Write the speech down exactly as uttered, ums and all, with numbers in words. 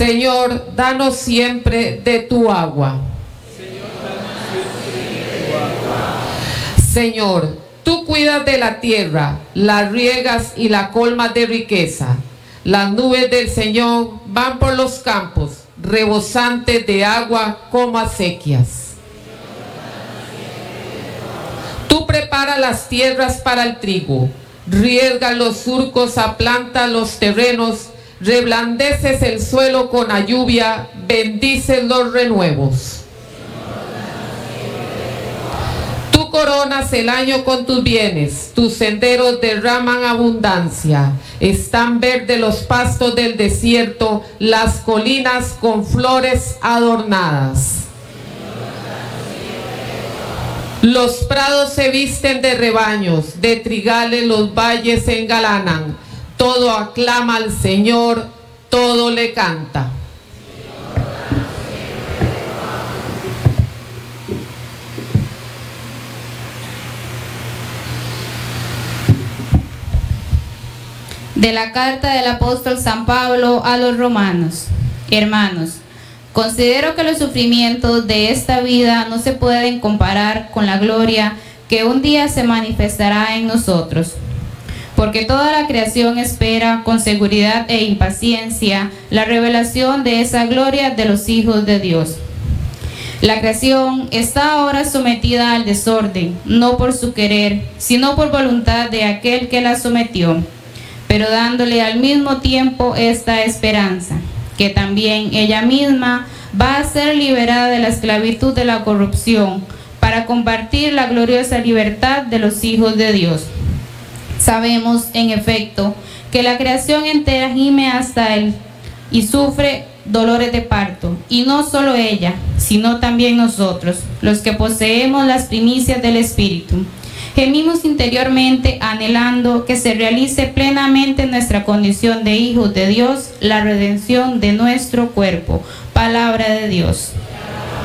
Señor, danos siempre de tu agua. Señor, tú cuidas de la tierra, la riegas y la colmas de riqueza. Las nubes del Señor van por los campos, rebosantes de agua como acequias. Tú preparas las tierras para el trigo, riegas los surcos, aplantas los terrenos, reblandeces el suelo con la lluvia, bendices los renuevos. Tú coronas el año con tus bienes, tus senderos derraman abundancia, están verdes los pastos del desierto, las colinas con flores adornadas. Los prados se visten de rebaños, de trigales los valles se engalanan. Todo aclama al Señor, todo le canta. De la carta del apóstol San Pablo a los romanos. Hermanos, considero que los sufrimientos de esta vida no se pueden comparar con la gloria que un día se manifestará en nosotros. Porque toda la creación espera con seguridad e impaciencia la revelación de esa gloria de los hijos de Dios. La creación está ahora sometida al desorden, no por su querer, sino por voluntad de aquel que la sometió, pero dándole al mismo tiempo esta esperanza, que también ella misma va a ser liberada de la esclavitud de la corrupción, para compartir la gloriosa libertad de los hijos de Dios. Sabemos, en efecto, que la creación entera gime hasta él y sufre dolores de parto, y no solo ella, sino también nosotros, los que poseemos las primicias del Espíritu. Gemimos interiormente anhelando que se realice plenamente nuestra condición de hijos de Dios, la redención de nuestro cuerpo. Palabra de Dios.